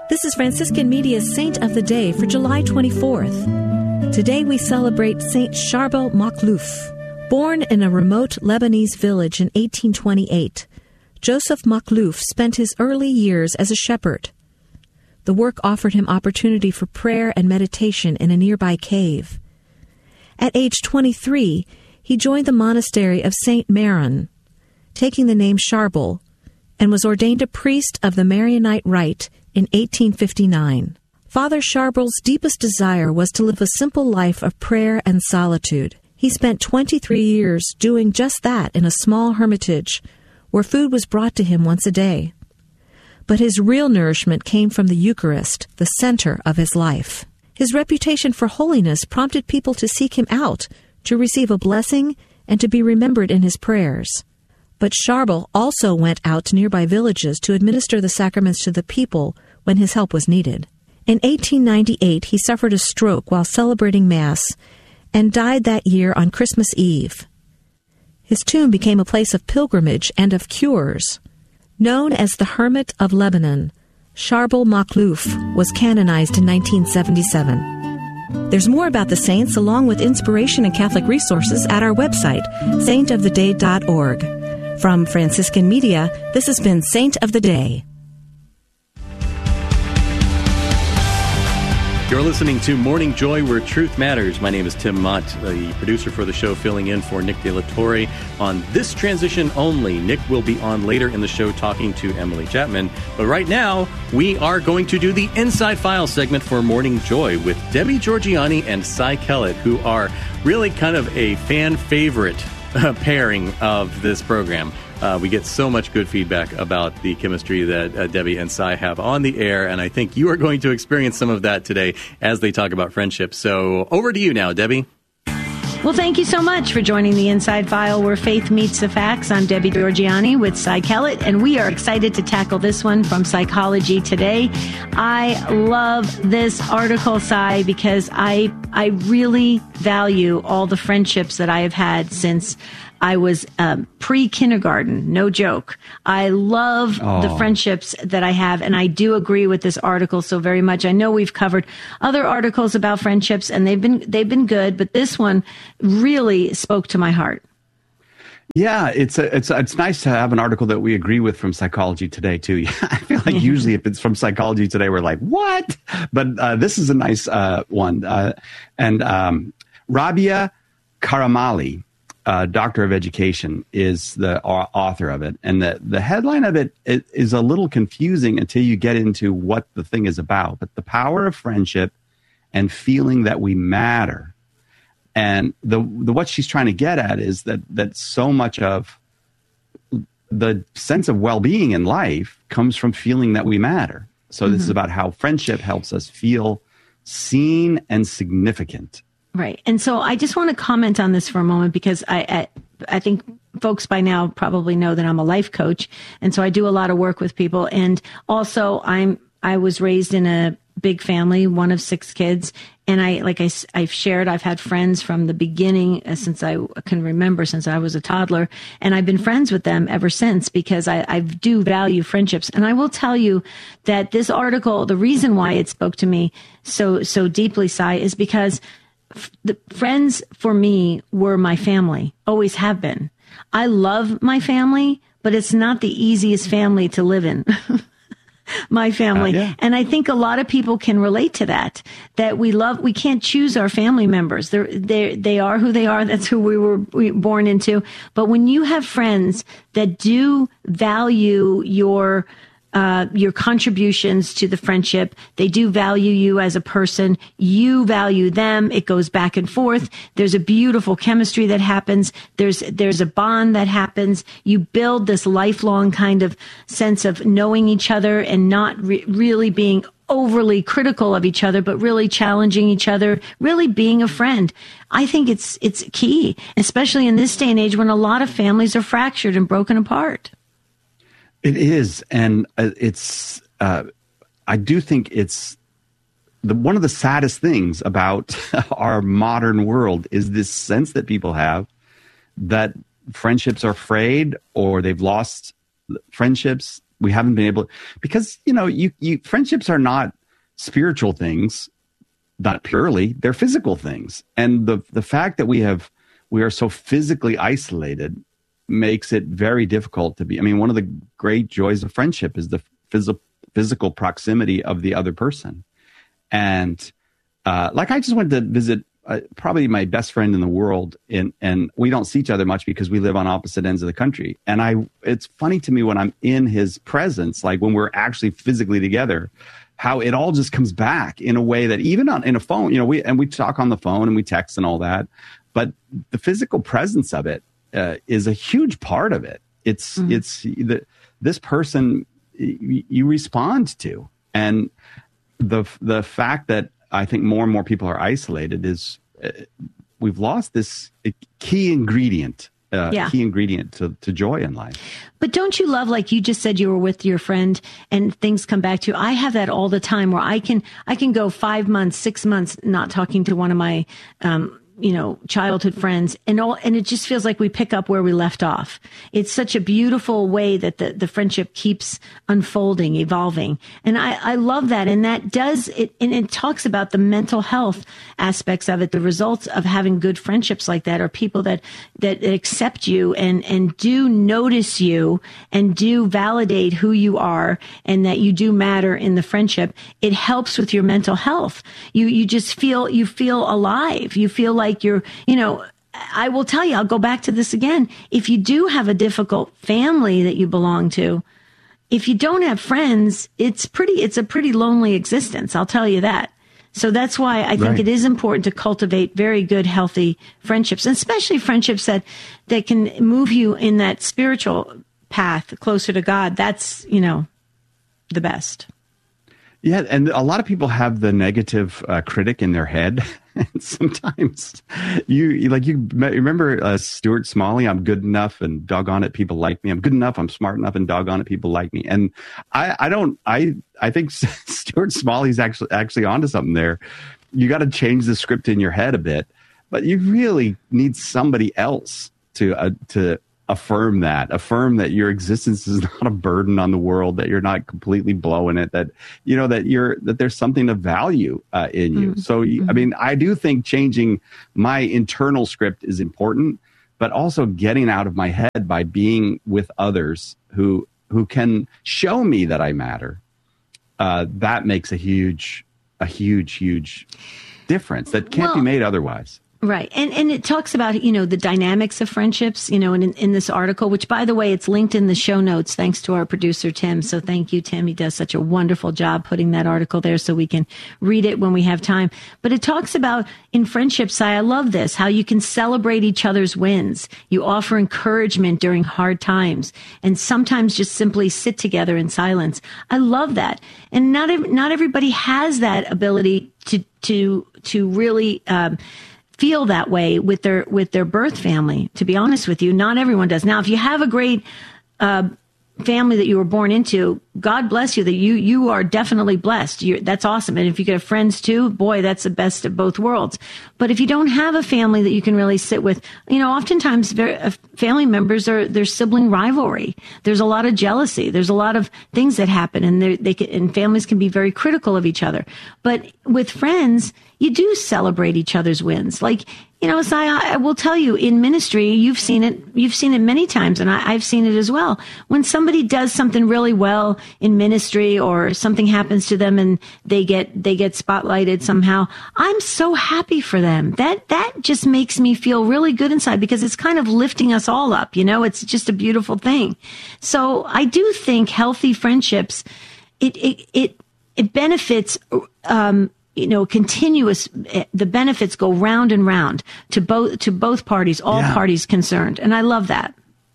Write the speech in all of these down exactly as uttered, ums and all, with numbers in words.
This is Franciscan Media's Saint of the Day for July twenty-fourth. Today we celebrate Saint Charbel Makhlouf. Born in a remote Lebanese village in eighteen twenty-eight, Joseph Makhlouf spent his early years as a shepherd. The work offered him opportunity for prayer and meditation in a nearby cave. At age twenty-three, he joined the monastery of Saint Maron, taking the name Charbel, and was ordained a priest of the Maronite Rite in eighteen fifty-nine. Father Charbel's deepest desire was to live a simple life of prayer and solitude. He spent twenty-three years doing just that in a small hermitage, where food was brought to him once a day. But his real nourishment came from the Eucharist, the center of his life. His reputation for holiness prompted people to seek him out, to receive a blessing, and to be remembered in his prayers. But Charbel also went out to nearby villages to administer the sacraments to the people when his help was needed. In eighteen ninety-eight, he suffered a stroke while celebrating Mass and died that year on Christmas Eve. His tomb became a place of pilgrimage and of cures. Known as the Hermit of Lebanon, Charbel Makhlouf was canonized in nineteen seventy-seven. There's more about the saints along with inspiration and Catholic resources at our website, saint of the day dot org. From Franciscan Media, this has been Saint of the Day. You're listening to Morning Joy, where truth matters. My name is Tim Mott, the producer for the show, filling in for Nick De La Torre on this transition only. Nick will be on later in the show talking to Emily Chapman. But right now, we are going to do the Inside File segment for Morning Joy with Debbie Georgianni and Cy Kellett, who are really kind of a fan favorite uh, pairing of this program. Uh, we get so much good feedback about the chemistry that uh, Debbie and Cy have on the air, and I think you are going to experience some of that today as they talk about friendship. So over to you now, Debbie. Well, thank you so much for joining the Inside File, where faith meets the facts. I'm Debbie Georgianni with Cy Kellett, and we are excited to tackle this one from Psychology Today. I love this article, Cy, because I I really value all the friendships that I have had since I was um, pre-kindergarten, no joke. I love oh. the friendships that I have, and I do agree with this article so very much. I know we've covered other articles about friendships, and they've been they've been good, but this one really spoke to my heart. Yeah, it's a, it's it's nice to have an article that we agree with from Psychology Today too. Yeah, I feel like usually if it's from Psychology Today, we're like, what? But uh, this is a nice uh, one, uh, and um, Rabia Karamali, Uh, Doctor of Education, is the author of it. And the, the headline of it, it is a little confusing until you get into what the thing is about. But the power of friendship and feeling that we matter. And the, the what she's trying to get at is that that so much of the sense of well-being in life comes from feeling that we matter. So mm-hmm. this is about how friendship helps us feel seen and significant. Right. And so I just want to comment on this for a moment, because I, I I think folks by now probably know that I'm a life coach. And so I do a lot of work with people. And also I'm I was raised in a big family, one of six kids. And I, like I, I've shared, I've had friends from the beginning, uh, since I can remember, since I was a toddler. And I've been friends with them ever since, because I, I do value friendships. And I will tell you that this article, the reason why it spoke to me so, so deeply, Cy, is because the friends for me were my family, always have been. I love my family, but it's not the easiest family to live in. My family. Uh, yeah. And I think a lot of people can relate to that, that we love, we can't choose our family members. They're, they they are who they are. That's who we were born into. But when you have friends that do value your Uh, your contributions to the friendship, they do value you as a person, you value them, it goes back and forth. There's a beautiful chemistry that happens. There's, there's a bond that happens. You build this lifelong kind of sense of knowing each other and not re- really being overly critical of each other, but really challenging each other, really being a friend. I think it's, it's key, especially in this day and age when a lot of families are fractured and broken apart. It is, and it's. Uh, I do think it's the one of the saddest things about our modern world is this sense that people have that friendships are frayed or they've lost friendships We haven't been able, because, you know, you, you friendships are not spiritual things, not purely, they're physical things. And the, the fact that we have, we are so physically isolated makes it very difficult to be. I mean, one of the great joys of friendship is the phys- physical proximity of the other person. And uh, like I just went to visit uh, probably my best friend in the world, in, and we don't see each other much because we live on opposite ends of the country. And I, it's funny to me when I'm in his presence, like when we're actually physically together, how it all just comes back in a way that even on in a phone, you know, we and we talk on the phone and we text and all that, but the physical presence of it uh, is a huge part of it. It's mm-hmm. it's the this person y- you respond to, and the the fact that I think more and more people are isolated is uh, we've lost this key ingredient. Uh, yeah. key ingredient to, to joy in life. But don't you love, like you just said, you were with your friend and things come back to you. I have that all the time where I can, I can go five months, six months not talking to one of my, um, you know, childhood friends, and all, and it just feels like we pick up where we left off. It's such a beautiful way that the, the friendship keeps unfolding, evolving. And I, I love that. And that does it, and it talks about the mental health aspects of it. The results of having good friendships like that are people that, that accept you and, and do notice you and do validate who you are and that you do matter in the friendship. It helps with your mental health. You, you just feel, you feel alive. You feel like Like you're, you know, I will tell you, I'll go back to this again. If you do have a difficult family that you belong to, if you don't have friends, it's pretty, it's a pretty lonely existence. I'll tell you that. So that's why I think right. it is important to cultivate very good, healthy friendships, and especially friendships that, that can move you in that spiritual path closer to God. That's, you know, the best. Yeah, and a lot of people have the negative uh, critic in their head. And sometimes you, you like you remember uh, Stuart Smalley, I'm good enough and doggone it, people like me. I'm good enough, I'm smart enough, and doggone it, people like me. And I, I don't, I, I think Stuart Smalley's actually actually onto something there. You got to change the script in your head a bit, but you really need somebody else to uh, to affirm that, affirm that your existence is not a burden on the world, that you're not completely blowing it, that, you know, that you're, that there's something of value uh, in you. Mm-hmm. So, I mean, I do think changing my internal script is important, but also getting out of my head by being with others who, who can show me that I matter. Uh, that makes a huge, a huge, huge difference that can't well, be made otherwise. Right. And and it talks about, you know, the dynamics of friendships, you know, in, in this article, which, by the way, it's linked in the show notes, thanks to our producer, Tim. So thank you, Tim. He does such a wonderful job putting that article there so we can read it when we have time. But it talks about in friendships, I love this, how you can celebrate each other's wins. You offer encouragement during hard times and sometimes just simply sit together in silence. I love that. And not, not everybody has that ability to, to, to really, um, feel that way with their with their birth family. To be honest with you, not everyone does. Now, if you have a great uh, family that you were born into, God bless you. That you you are definitely blessed. You're, that's awesome. And if you get friends too, boy, that's the best of both worlds. But if you don't have a family that you can really sit with, you know, oftentimes very, uh, family members are there's sibling rivalry. There's a lot of jealousy. There's a lot of things that happen, and they can, and families can be very critical of each other. But with friends, you do celebrate each other's wins. Like, you know, so I, I will tell you, in ministry, you've seen it, you've seen it many times, and I, I've seen it as well. When somebody does something really well in ministry, or something happens to them and they get, they get spotlighted somehow, I'm so happy for them. That, that just makes me feel really good inside, because it's kind of lifting us all up. You know, it's just a beautiful thing. So I do think healthy friendships, it, it, it, it benefits, um, you know, continuous, the benefits go round and round to both, to both parties, all yeah. parties concerned. And I love that.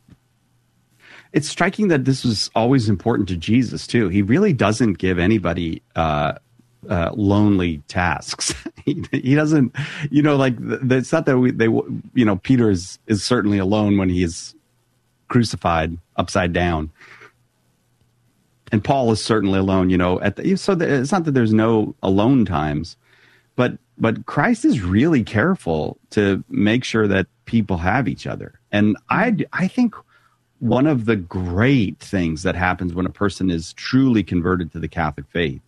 It's striking that this was always important to Jesus too. He really doesn't give anybody, uh, uh, lonely tasks. he, he doesn't, you know, like the, it's not that we, they, you know, Peter is, is certainly alone when he is crucified upside down. And Paul is certainly alone, you know, at the, so the, it's not that there's no alone times, but, but Christ is really careful to make sure that people have each other. And I, I think one of the great things that happens when a person is truly converted to the Catholic faith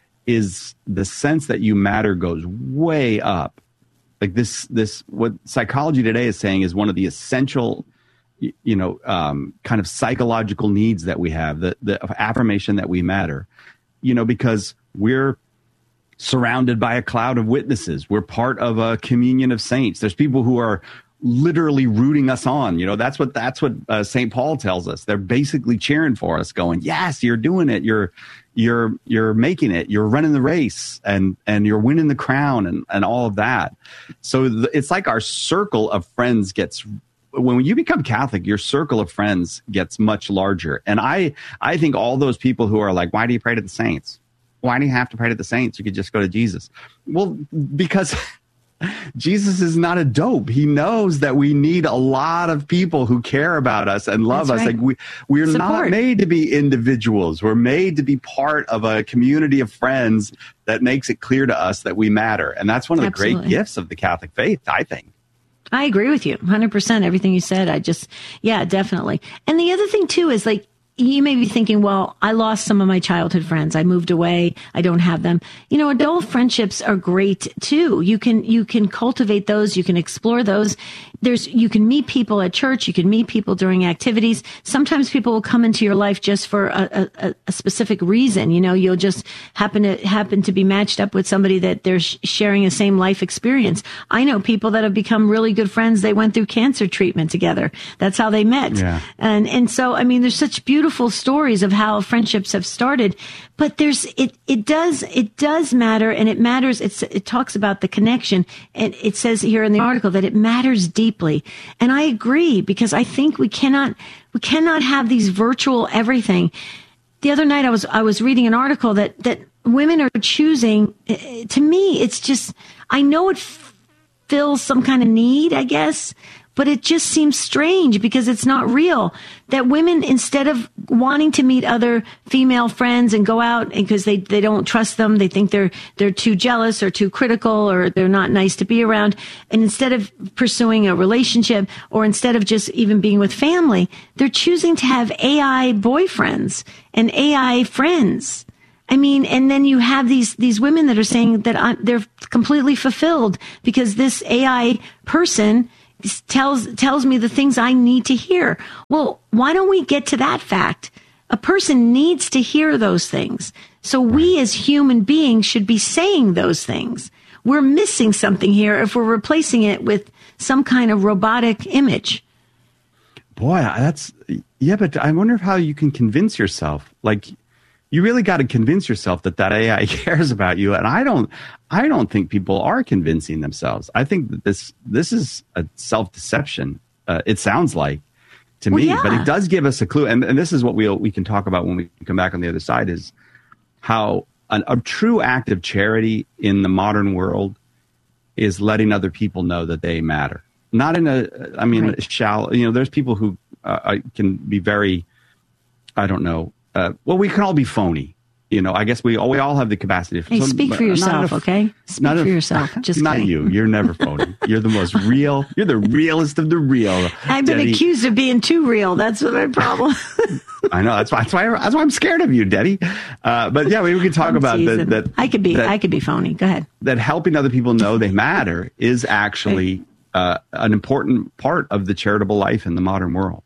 is the sense that you matter goes way up. Like this, this, what Psychology Today is saying is one of the essential, you know, um, kind of psychological needs that we have, the, the affirmation that we matter, you know, because we're surrounded by a cloud of witnesses. We're part of a communion of saints. There's people who are literally rooting us on. You know, that's what that's what uh, Saint Paul tells us. They're basically cheering for us, going, "Yes, you're doing it. You're you're you're making it. You're running the race, and and you're winning the crown, and and all of that." So th- it's like our circle of friends gets. When you become Catholic, your circle of friends gets much larger. And I I think all those people who are like, "Why do you pray to the saints? Why do you have to pray to the saints? You could just go to Jesus." Well, because Jesus is not a dope. He knows that we need a lot of people who care about us and love That's us. right. Like we, we're Support. not made to be individuals. We're made to be part of a community of friends that makes it clear to us that we matter. And that's one of the Absolutely. great gifts of the Catholic faith, I think. I agree with you one hundred percent. Everything you said, I just, yeah, definitely. And the other thing too is like, you may be thinking, well, I lost some of my childhood friends. I moved away. I don't have them. You know, adult friendships are great too. You can, you can cultivate those. You can explore those. There's, you can meet people at church. You can meet people during activities. Sometimes people will come into your life just for a, a, a specific reason. You know, you'll just happen to happen to be matched up with somebody that they're sh- sharing the same life experience. I know people that have become really good friends. They went through cancer treatment together. That's how they met. Yeah. And, and so, I mean, there's such beautiful stories of how friendships have started, but there's, it, it does, it does matter, and it matters. It's, it talks about the connection, and it says here in the article that it matters deeply. And I agree, because I think we cannot, we cannot have these virtual everything. The other night I was, I was reading an article that, that women are choosing, to me, it's just, I know it f- fills some kind of need, I guess, but it just seems strange because it's not real that women, instead of wanting to meet other female friends and go out because they, they don't trust them, they think they're, they're too jealous or too critical or they're not nice to be around. And instead of pursuing a relationship or instead of just even being with family, they're choosing to have A I boyfriends and A I friends. I mean, and then you have these, these women that are saying that I'm, they're completely fulfilled because this A I person tells tells me the things I need to hear. Well, why don't we get to that fact? A person needs to hear those things. So we as human beings should be saying those things. We're missing something here if we're replacing it with some kind of robotic image. Boy, that's, yeah, but I wonder how you can convince yourself. Like, you really got to convince yourself that that A I cares about you. And I don't, I don't think people are convincing themselves. I think that this, this is a self-deception. Uh, it sounds like to well, me, yeah. but it does give us a clue. And, and this is what we'll, we can talk about when we come back on the other side, is how an, a true act of charity in the modern world is letting other people know that they matter. Not in a, I mean, right. shallow, you know, there's people who uh, can be very, I don't know, Uh, well, we can all be phony. You know, I guess we all, we all have the capacity. Hey, so, speak for yourself, a, okay? Speak for a, yourself. Just not kidding. you. You're never phony. You're the most real. You're the realest of the real. I've been Debbie. accused of being too real. That's my problem. I know. That's why. That's why. That's why I'm scared of you, Debbie. Uh, but yeah, we can talk I'm about that, that. I could be. That, I could be phony. Go ahead. That helping other people know they matter is actually uh, an important part of the charitable life in the modern world.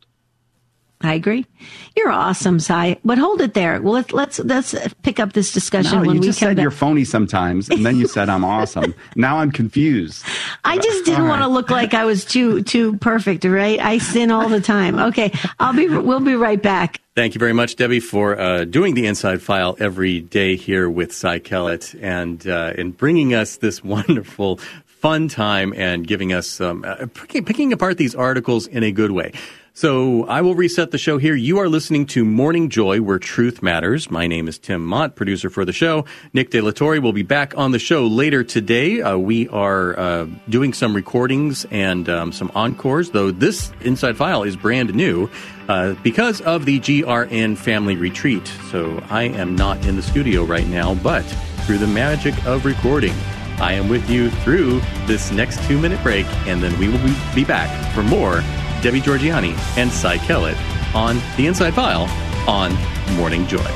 I agree. You're awesome, Cy. But hold it there. Well, let's let's let's pick up this discussion no, when you we just come said back. You're phony sometimes, and then you said I'm awesome. Now I'm confused. I just didn't All want right. to look like I was too too perfect, right? I sin all the time. Okay, I'll be. We'll be right back. Thank you very much, Debbie, for uh, doing the Inside File every day here with Cy Kellett and uh, and bringing us this wonderful, fun time and giving us um, uh, picking, picking apart these articles in a good way. So I will reset the show here. You are listening to Morning Joy, where truth matters. My name is Tim Mott, producer for the show. Nick De La Torre will be back on the show later today. Uh, we are uh, doing some recordings and um, some encores, though this Inside File is brand new uh, because of the G R N Family Retreat. So I am not in the studio right now, but through the magic of recording, I am with you through this next two-minute break, and then we will be back for more Debbie Georgianni and Cy Kellett on The Inside File on Morning Joy.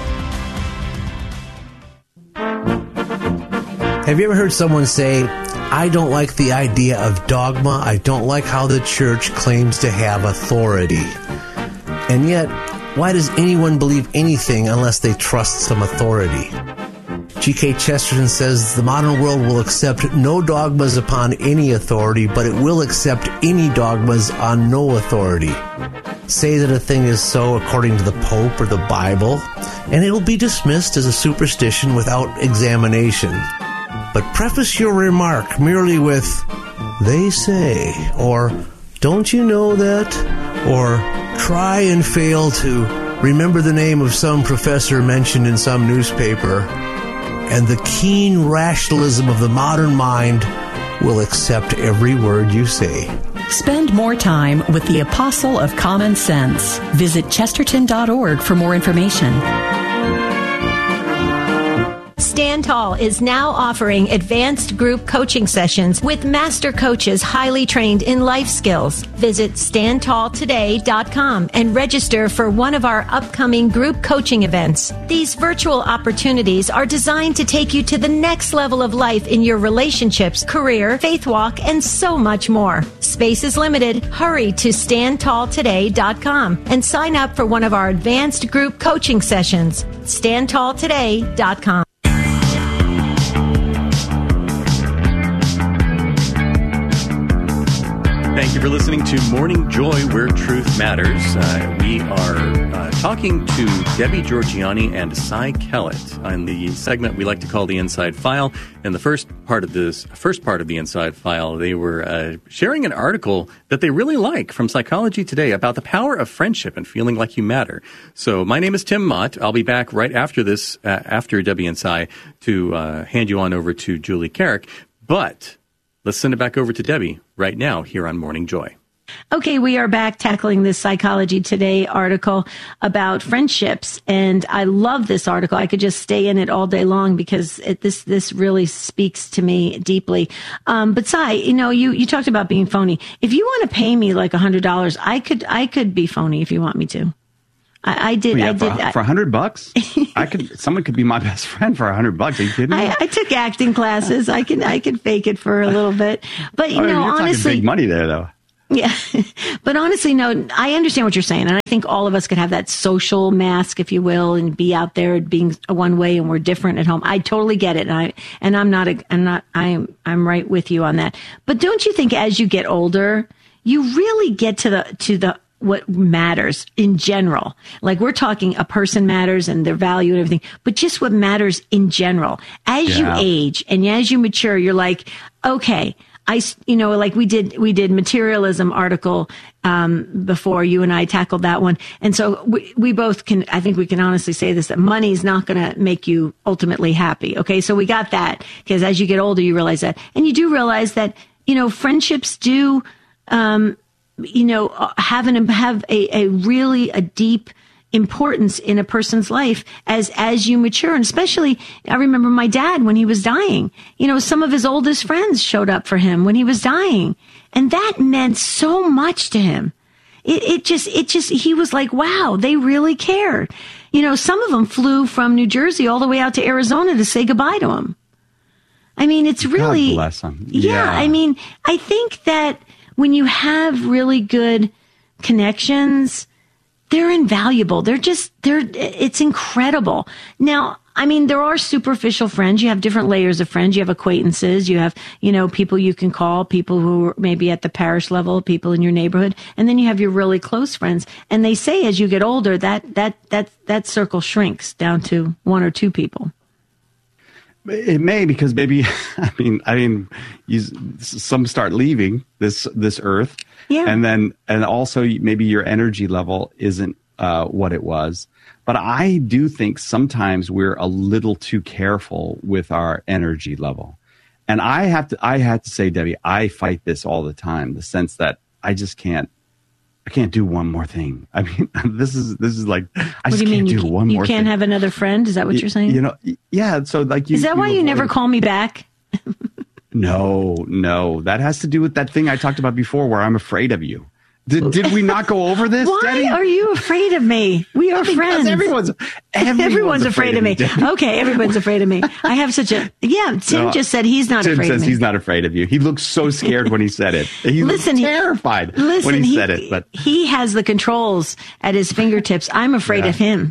Have you ever heard someone say, I don't like the idea of dogma. I don't like how the church claims to have authority. And yet, why does anyone believe anything unless they trust some authority? G K Chesterton says the modern world will accept no dogmas upon any authority, but it will accept any dogmas on no authority. Say that a thing is so according to the Pope or the Bible, and it will be dismissed as a superstition without examination. But preface your remark merely with, they say, or don't you know that, or try and fail to remember the name of some professor mentioned in some newspaper, and the keen rationalism of the modern mind will accept every word you say. Spend more time with the Apostle of Common Sense. Visit chesterton dot org for more information. Stand Tall is now offering advanced group coaching sessions with master coaches highly trained in life skills. Visit stand tall today dot com and register for one of our upcoming group coaching events. These virtual opportunities are designed to take you to the next level of life in your relationships, career, faith walk, and so much more. Space is limited. Hurry to stand tall today dot com and sign up for one of our advanced group coaching sessions. stand tall today dot com. Thank you for listening to Morning Joy, where truth matters. Uh, we are uh, talking to Debbie Georgianni and Cy Kellett on the segment we like to call the Inside File. In the first part of this, first part of the Inside File, they were uh, sharing an article that they really like from Psychology Today about the power of friendship and feeling like you matter. So my name is Tim Mott. I'll be back right after this, uh, after Debbie and Cy, to uh, hand you on over to Julie Carrick. But let's send it back over to Debbie right now here on Morning Joy. Okay, we are back tackling this Psychology Today article about friendships, and I love this article. I could just stay in it all day long because it, this this really speaks to me deeply. Um, but Cy, you know, you you talked about being phony. If you want to pay me like a hundred dollars, I could I could be phony if you want me to. I, I did. Oh, yeah, I did for, for a hundred bucks. I could. Someone could be my best friend for a hundred bucks. Are you kidding me? I, I took acting classes. I can. I could fake it for a little bit. But you oh, know, you're honestly, talking big money there, though. Yeah, but honestly, no. I understand what you're saying, and I think all of us could have that social mask, if you will, and be out there being one way, and we're different at home. I totally get it, and I and I'm not. A, I'm not. I'm. I'm right with you on that. But don't you think, as you get older, you really get to the to the what matters in general? Like, we're talking a person matters and their value and everything, but just what matters in general. As Yeah. you age and as you mature, you're like, okay, I, you know, like we did, we did materialism article, um, before you and I tackled that one. And so we, we both can, I think we can honestly say this, that money is not going to make you ultimately happy. Okay. So we got that, because as you get older, you realize that, and you do realize that, you know, friendships do, um, you know, have an, have a, a really a deep importance in a person's life as, as you mature. And especially, I remember my dad when he was dying, you know, some of his oldest friends showed up for him when he was dying. And that meant so much to him. It, it just, it just, he was like, wow, they really cared. You know, some of them flew from New Jersey all the way out to Arizona to say goodbye to him. I mean, it's really, God bless them. Yeah, Yeah. I mean, I think that when you have really good connections, they're invaluable. They're just, they're, it's incredible. Now, I mean, there are superficial friends. You have different layers of friends. You have acquaintances. You have, you know, people you can call, people who are maybe at the parish level, people in your neighborhood. And then you have your really close friends. And they say as you get older, that, that, that, that circle shrinks down to one or two people. It may, because maybe, I mean, I mean, you, some start leaving this this earth, Yeah. and then, and also maybe your energy level isn't uh, what it was. But I do think sometimes we're a little too careful with our energy level, and I have to, I have to say, Debbie, I fight this all the time. The sense that I just can't, I can't do one more thing. I mean, this is this is like, I What just do you mean? can't You, do ca- one you more can't thing. have another friend? Is that what Y- you're saying? You know, yeah. So like, you, Is that why you never avoid- call me back? No, no. That has to do with that thing I talked about before where I'm afraid of you. Did, did we not go over this, Why Debbie? are you afraid of me? We are Because friends. Everyone's, everyone's, Everyone's afraid, of me. Debbie. Okay, everyone's afraid of me. I have such a yeah. Tim No, just said he's not Tim afraid says of me. he's not afraid of you. He looked so scared when he said it. He Listen, looked he- terrified Listen, when he, said it. But he has the controls at his fingertips. I'm afraid Yeah. of him.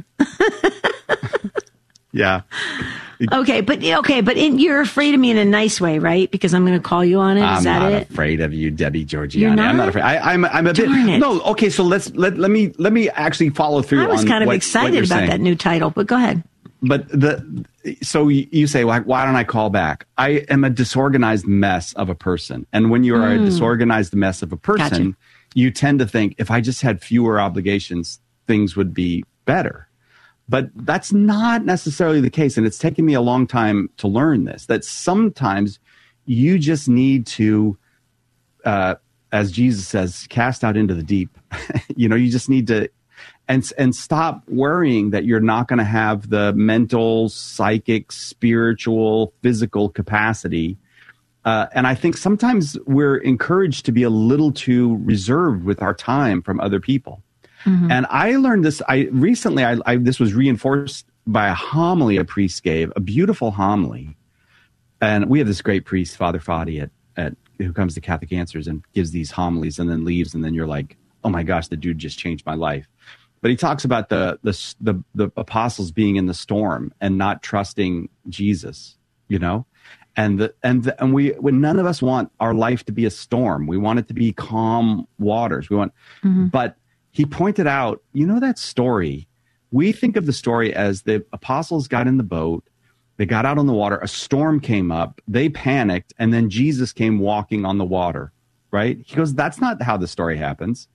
yeah, Okay, but okay, but in, you're afraid of me in a nice way, right? Because I'm going to call you on it. Is I'm that not it? afraid of you, Debbie Georgiani. You're not? I'm not afraid. I, I'm I'm a bit Darn it. no. Okay, so let's let let me let me actually follow through. I was on kind of what, what excited you're about saying. that new title, but go ahead. But the so you say, why, why don't I call back? I am a disorganized mess of a person, and when you are a disorganized mess of a person, Gotcha. you tend to think if I just had fewer obligations, things would be better. But that's not necessarily the case, and it's taken me a long time to learn this. That sometimes you just need to, uh, as Jesus says, cast out into the deep. you know, you just need to. And, and stop worrying that you're not going to have the mental, psychic, spiritual, physical capacity. Uh, and I think sometimes we're encouraged to be a little too reserved with our time from other people. Mm-hmm. And I learned this. I recently, I, I this was reinforced by a homily a priest gave, a beautiful homily. And we have this great priest, Father Fadi, at, at who comes to Catholic Answers and gives these homilies and then leaves. And then you're like, oh my gosh, the dude just changed my life. But he talks about the, the the the apostles being in the storm and not trusting Jesus, you know, and the, and the, and we when none of us want our life to be a storm. We want it to be calm waters. We want, mm-hmm. but he pointed out, you know, that story. We think of the story as the apostles got in the boat, they got out on the water, a storm came up, they panicked, and then Jesus came walking on the water. Right? He goes, that's not how the story happens.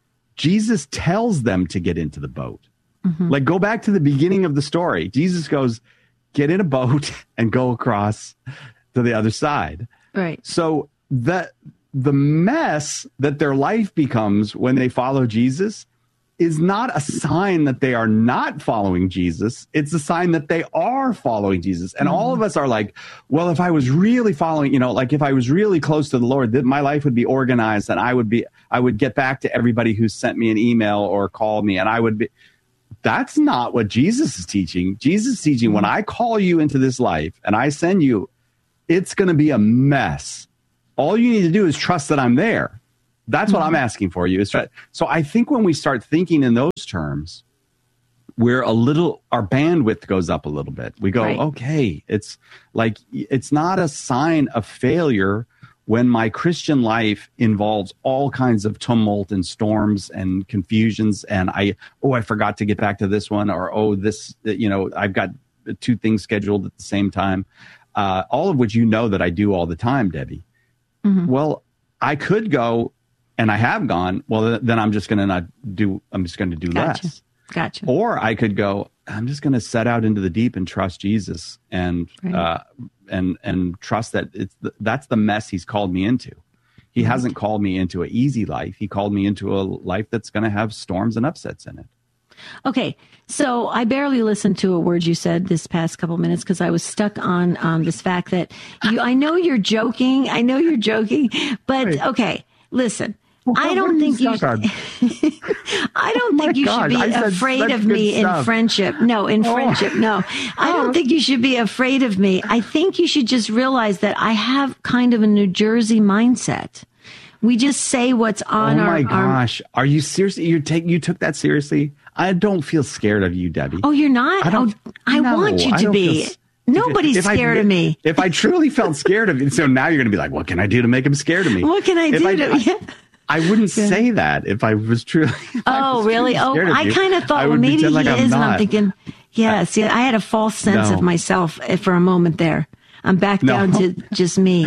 Jesus tells them to get into the boat. Mm-hmm. Like, go back to the beginning of the story. Jesus goes, get in a boat and go across to the other side. Right. So the, the mess that their life becomes when they follow Jesus is not a sign that they are not following Jesus. It's a sign that they are following Jesus. And mm-hmm. all of us are like, well, if I was really following, you know, like if I was really close to the Lord, that my life would be organized and I would be, I would get back to everybody who sent me an email or called me and I would be. That's not what Jesus is teaching. Jesus is teaching, when I call you into this life and I send you, it's going to be a mess. All you need to do is trust that I'm there. That's what mm-hmm. I'm asking for you. Is try, so I think when we start thinking in those terms, we're a little, our bandwidth goes up a little bit. We go, right. okay, it's like, it's not a sign of failure when my Christian life involves all kinds of tumult and storms and confusions. And I, oh, I forgot to get back to this one, or, oh, this, you know, I've got two things scheduled at the same time. Uh, all of which you know that I do all the time, Debbie. Mm-hmm. Well, I could go, and I have gone, well, then I'm just going to not do, I'm just going to do gotcha. less. Gotcha. Or I could go, I'm just going to set out into the deep and trust Jesus and, right. uh, and, and trust that it's the, that's the mess he's called me into. He right. hasn't called me into an easy life. He called me into a life that's going to have storms and upsets in it. Okay, so I barely listened to a word you said this past couple minutes because I was stuck on um, this fact that you, I know you're joking. I know you're joking, but right. okay, listen. Well, I don't think you. Sh- I don't think you God, should be afraid of me stuff. in friendship. No, in oh. friendship, no. I don't think you should be afraid of me. I think you should just realize that I have kind of a New Jersey mindset. We just say what's on oh our. Oh my gosh! Our, Are you seriously? You take you took that seriously? I don't feel scared of you, Debbie. Oh, you're not? I don't. Oh, I no, want you to be. Feel, Nobody's if, if scared I, of me. If I truly felt scared of you, so now you're going to be like, what can I do to make him scared of me? What can I if do I, to? I, yeah. I wouldn't yeah. say that if I was truly. Oh, was really? Truly Oh, I kind of thought, well, maybe he like is. I'm and not. I'm thinking, yes, yeah, I had a false sense no. of myself for a moment there. I'm back no. down to just me.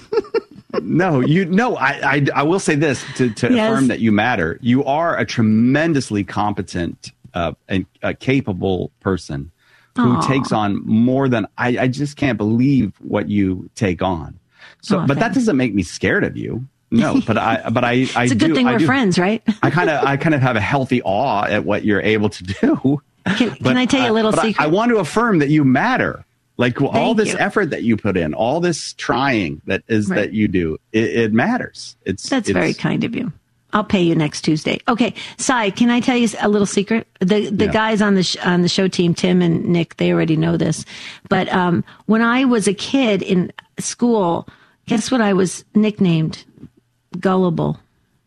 No, you no. I, I I will say this to to yes. affirm that you matter. You are a tremendously competent uh, and uh, capable person who Aww. takes on more than I. I just can't believe what you take on. So, Aww, but that thanks. doesn't make me scared of you. No, but I but I I it's a do, good thing I we're do, friends, right? I kind of I kind of have a healthy awe at what you're able to do. Can, but, can I tell you a little uh, secret? I, I want to affirm that you matter. Like all Thank this you. effort that you put in, all this trying that is right. that you do, it, it matters. It's that's it's, very kind of you. I'll pay you next Tuesday. Okay, Sai, can I tell you a little secret? The the Yeah. guys on the sh- on the show team, Tim and Nick, they already know this. But um, when I was a kid in school, guess what I was nicknamed? Gullible.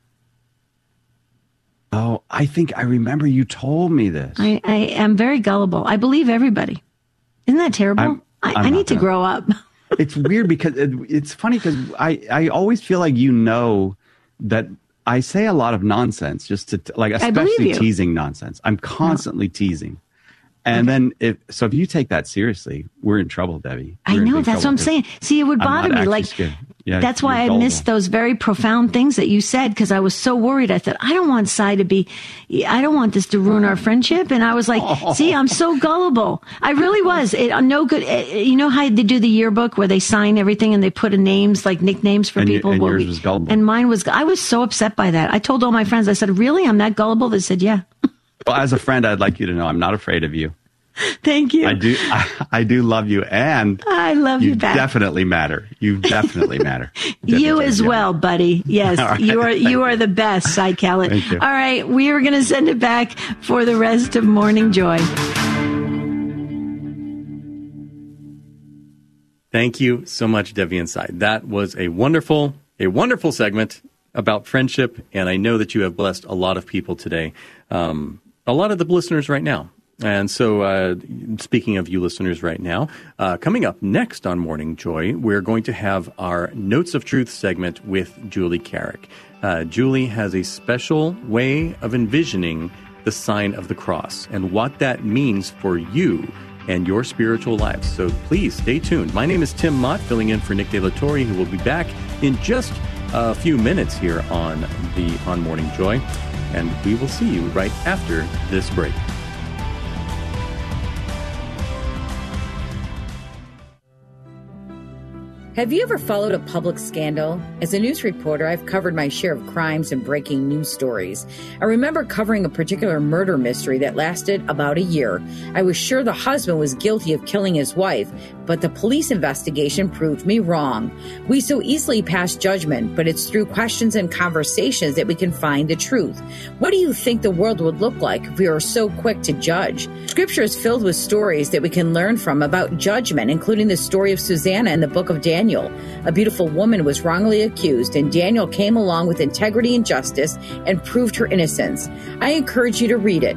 Oh, I think I remember you told me this. I, I am very gullible. I believe everybody. Isn't that terrible? I'm- I, I'm I not need to gonna- grow up. It's weird because it, it's funny because I, I always feel like you know that I say a lot of nonsense just to like, I believe especially you. teasing nonsense. I'm constantly teasing. And then if, so if you take that seriously, we're in trouble, Debbie. I We're in know. big That's what trouble I'm 'cause saying. See, it would I'm bother not me. actually Like, scared. Yeah, that's why you're I missed gullible. those very profound things that you said because I was so worried. I thought, I don't want Sai to be, I don't want this to ruin our friendship. And I was like, see, I'm so gullible. I really was. It, no good. eh, You know how they do the yearbook where they sign everything and they put a names, like nicknames for And you- people? and Well, yours we- was gullible. And mine was, I was so upset by that. I told all my friends, I said, really? I'm that gullible? They said, yeah. Well, as a friend, I'd like you to know I'm not afraid of you. Thank you. I do. I, I do love you, and I love you you back. definitely matter. You definitely matter. You as Yeah. well, buddy. Yes, All right. you are. You Thank are you. the best, Cy Khaled. Thank you. All right, we are going to send it back for the rest of Morning Joy. Thank you so much, Debbie and Sai. That was a wonderful, a wonderful segment about friendship, and I know that you have blessed a lot of people today, um, a lot of the listeners right now. And so, uh, speaking of you listeners right now, uh, coming up next on Morning Joy, we're going to have our Notes of Truth segment with Julie Carrick. Uh, Julie has a special way of envisioning the sign of the cross and what that means for you and your spiritual lives. So please stay tuned. My name is Tim Mott, filling in for Nick De La Torre, who will be back in just a few minutes here on the on Morning Joy. And we will see you right after this break. Have you ever followed a public scandal? As a news reporter, I've covered my share of crimes and breaking news stories. I remember covering a particular murder mystery that lasted about a year. I was sure the husband was guilty of killing his wife, but the police investigation proved me wrong. We so easily pass judgment, but it's through questions and conversations that we can find the truth. What do you think the world would look like if we were so quick to judge? Scripture is filled with stories that we can learn from about judgment, including the story of Susanna in the book of Daniel. A beautiful woman was wrongly accused, and Daniel came along with integrity and justice and proved her innocence. I encourage you to read it.